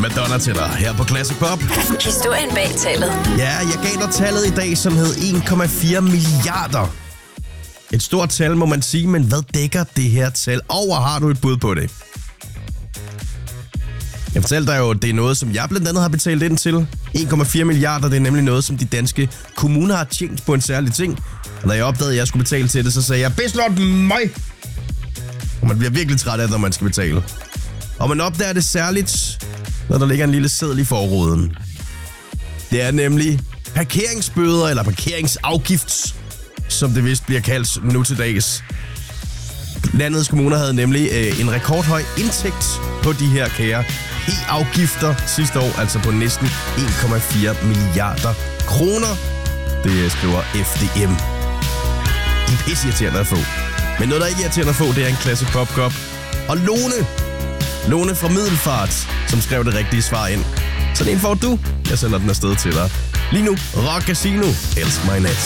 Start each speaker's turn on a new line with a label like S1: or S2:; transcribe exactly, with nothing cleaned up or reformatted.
S1: Madonna til dig her på Classic Pop.
S2: Historien bag tallet.
S1: Ja, jeg gav dig tallet i dag, som hed en komma fire milliarder. Et stort tal, må man sige, men hvad dækker det her tal over? Har du et bud på det? Jeg fortalte dig jo, at det er noget, som jeg blandt andet har betalt ind til. en komma fire milliarder, det er nemlig noget, som de danske kommuner har tjent på en særlig ting. Og da jeg opdagede, at jeg skulle betale til det, så sagde jeg, beslot mig! Og man bliver virkelig træt af det, når man skal betale. Og man opdager det særligt, når der ligger en lille seddel i forruden. Det er nemlig parkeringsbøder eller parkeringsafgift, som det vist bliver kaldt nu til dags. Landets kommuner havde nemlig øh, en rekordhøj indtægt på de her kære p-afgifter sidste år, altså på næsten en komma fire milliarder kroner. Det skriver F D M. De er pisseirriterende at få. Men noget, der ikke er irriterende at få, det er en Classic Pop Cup. Og Lone, Lone fra Middelfart, som skrev det rigtige svar ind. Så den får du. Jeg sender den afsted til dig. Lige nu, Rock Casino, Elsk mig nat.